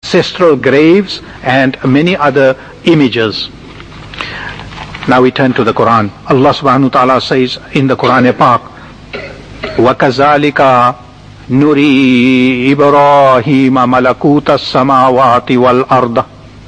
ancestral graves, and many other images. Now we turn to the Quran. Allah subhanahu wa ta'ala says in the Quran Pak, وَكَذَلِكَ نُرِي إِبْرَاهِيمَ مَلَكُوتَ السَّمَاوَاتِ وَالْأَرْضِ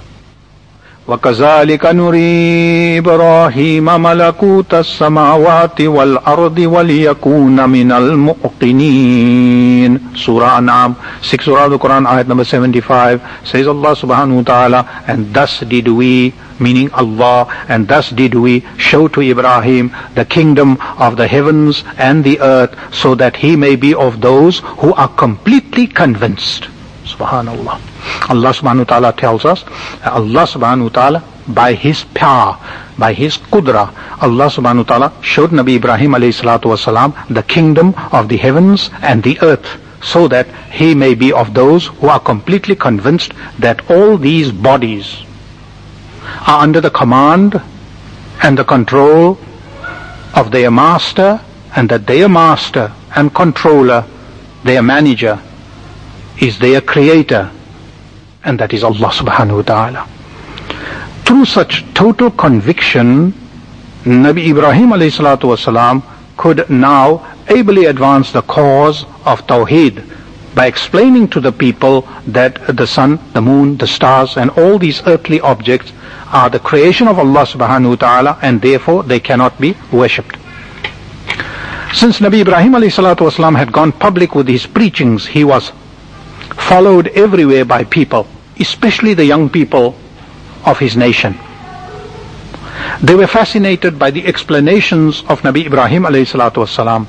وَكَذَلِكَ نُرِي إِبْرَاهِيمَ مَلَكُوتَ السَّمَاوَاتِ وَالْأَرْضِ وَلِيَكُونَ مِنَ الْمُقْتِنِينَ. Surah An'am, 6th Surah of the Quran, ayat number 75, says Allah subhanahu wa ta'ala, and thus did we, meaning Allah, and thus did we show to Ibrahim the kingdom of the heavens and the earth, so that he may be of those who are completely convinced. Subhanallah. Allah subhanahu wa ta'ala tells us, Allah subhanahu wa ta'ala, by his power, by his qudra, Allah subhanahu wa ta'ala showed Nabi Ibrahim alayhi salatu wasalam the kingdom of the heavens and the earth, so that he may be of those who are completely convinced that all these bodies are under the command and the control of their master, and that their master and controller, their manager, is their creator, and that is Allah subhanahu wa ta'ala. Through such total conviction, Nabi Ibrahim alayhi salatu wasalam could now ably advance the cause of Tawheed by explaining to the people that the sun, the moon, the stars, and all these earthly objects are the creation of Allah subhanahu wa ta'ala, and therefore they cannot be worshipped. Since Nabi Ibrahim alayhi salatu wasalam had gone public with his preachings, he was followed everywhere by people, especially the young people of his nation. They were fascinated by the explanations of Nabi Ibrahim alayhi salatu wasalam.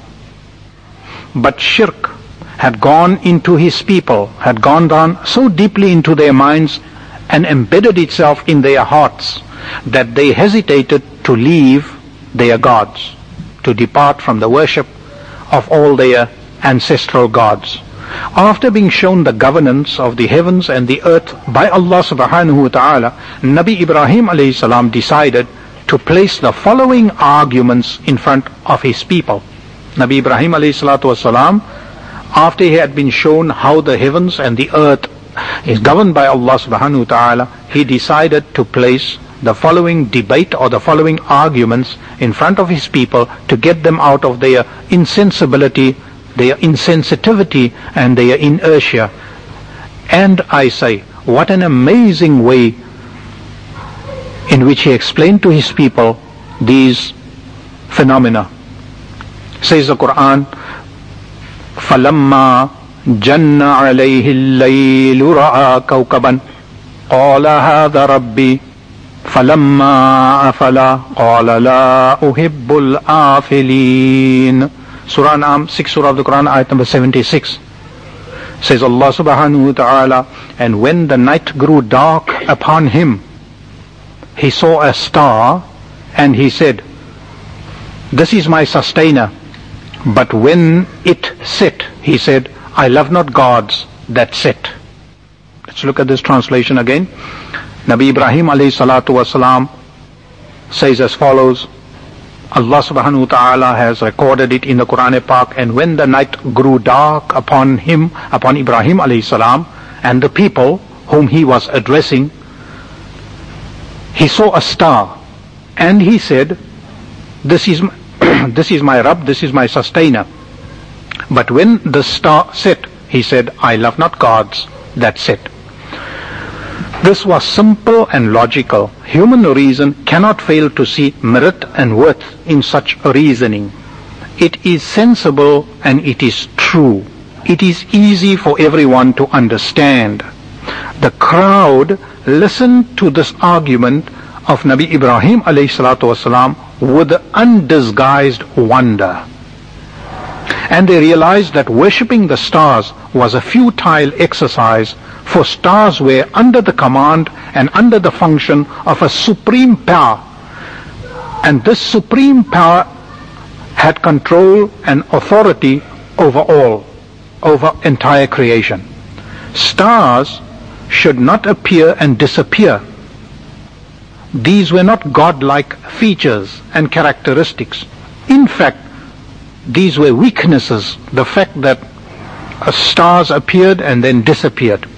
But shirk had gone into his people, had gone down so deeply into their minds and embedded itself in their hearts that they hesitated to leave their gods, to depart from the worship of all their ancestral gods. After being shown the governance of the heavens and the earth by Allah subhanahu wa ta'ala, Nabi Ibrahim alayhi salam decided to place the following arguments in front of his people. Nabi Ibrahim alayhi salatu wasalam, after he had been shown how the heavens and the earth is governed by Allah subhanahu wa ta'ala, he decided to place the following debate or the following arguments in front of his people to get them out of their insensibility, their insensitivity, and their inertia. And I say, what an amazing way in which he explained to his people these phenomena. Says the Quran, فَلَمَّا جَنَّ عَلَيْهِ اللَّيْلُ رَأَى كَوْكَبًا قَالَ هَذَا رَبِّي فَلَمَّا أَفَلَا قَالَ لَا أُحِبُّ الْآفِلِينَ. Surah An'am, 6th Surah of the Quran, ayat number 76. Says Allah subhanahu wa ta'ala, and when the night grew dark upon him, he saw a star, and he said, this is my sustainer. But when it set, he said, I love not gods that set. Let's look at this translation again. Nabi Ibrahim alayhi salatu wasalam says as follows, Allah subhanahu wa ta'ala has recorded it in the Quran Pak, and when the night grew dark upon him, upon Ibrahim alayhi salam, and the people whom he was addressing, he saw a star, and he said, this is my Rabb, this is my sustainer. But when the star set, he said, I love not gods that set. This was simple and logical. Human reason cannot fail to see merit and worth in such reasoning. It is sensible and it is true. It is easy for everyone to understand. The crowd listened to this argument of Nabi Ibrahim alayhi salatu wasalam with undisguised wonder. And they realized that worshipping the stars was a futile exercise, for stars were under the command and under the function of a supreme power. And this supreme power had control and authority over all, over entire creation. Stars should not appear and disappear. These were not godlike features and characteristics. In fact, these were weaknesses, the fact that stars appeared and then disappeared.